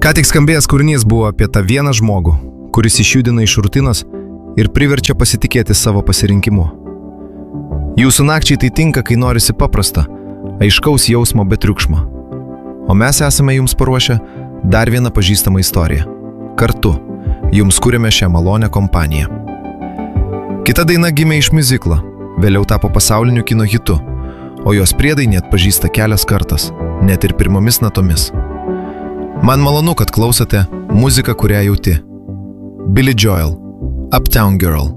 Ką tik skambėjęs kūrinys buvo apie tą vieną žmogų, kuris išjudina iš rutinos ir priverčia pasitikėti savo pasirinkimu. Jūsų nakčiai tai tinka, kai norisi paprasta, aiškaus jausmo be triukšmo. O mes esame jums paruošę dar vieną pažįstamą istoriją. Kartu jums kūrėme šią malonę kompaniją. Kita daina gimė iš miuziklo, vėliau tapo pasauliniu kino hitu, o jos priedai net pažįsta kelias kartas, net ir pirmomis natomis. Man malonu, kad klausote muziką, kurią jauti. Billy Joel, Uptown Girl.